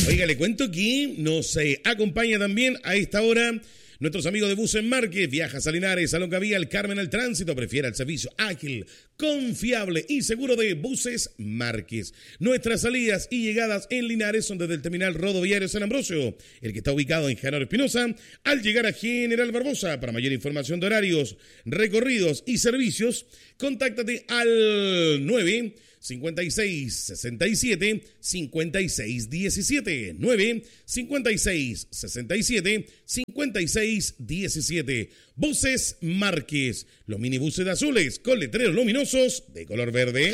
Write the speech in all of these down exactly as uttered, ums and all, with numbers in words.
Oiga, le cuento que nos eh, acompaña también a esta hora nuestros amigos de Buses Márquez. Viajas a Linares, a Longaví, al Carmen, al Tránsito. Prefiera el servicio ágil, confiable y seguro de Buses Márquez. Nuestras salidas y llegadas en Linares son desde el terminal rodoviario San Ambrosio, el que está ubicado en General Espinosa, al llegar a General Barbosa. Para mayor información de horarios, recorridos y servicios, contáctate al nueve cincuenta y seis, sesenta y siete, cincuenta y seis diecisiete. nueve cincuenta y seis, sesenta y siete, cincuenta y seis diecisiete. Buses Márquez, los minibuses azules con letreros luminosos de color verde.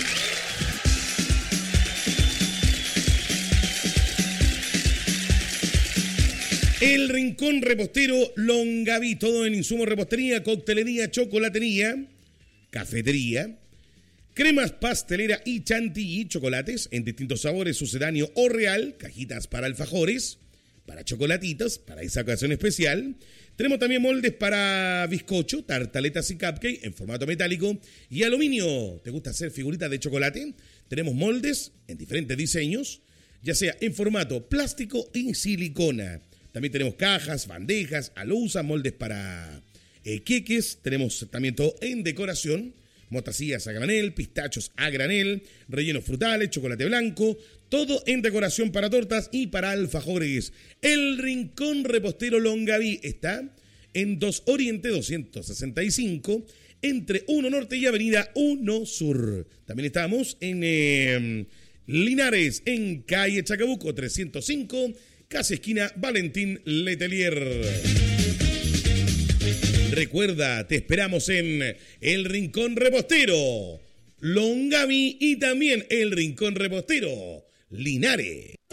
El Rincón Repostero Longaví, todo en insumos repostería, coctelería, chocolatería, cafetería, cremas pastelera y chantilly, chocolates en distintos sabores, sucedáneo o real, cajitas para alfajores, para chocolatitos, para esa ocasión especial. Tenemos también moldes para bizcocho, tartaletas y cupcake en formato metálico y aluminio. ¿Te gusta hacer figuritas de chocolate? Tenemos moldes en diferentes diseños, ya sea en formato plástico y silicona. También tenemos cajas, bandejas, alusas, moldes para eh, queques. Tenemos también todo en decoración. Mostacillas a granel, pistachos a granel, rellenos frutales, chocolate blanco, todo en decoración para tortas y para alfajores. El Rincón Repostero Longaví está en dos Oriente doscientos sesenta y cinco, entre uno Norte y Avenida uno Sur. También estamos en eh, Linares, en calle Chacabuco trescientos cinco, casi esquina Valentín Letelier. Recuerda, te esperamos en el Rincón Repostero Longaví y también el Rincón Repostero Linares.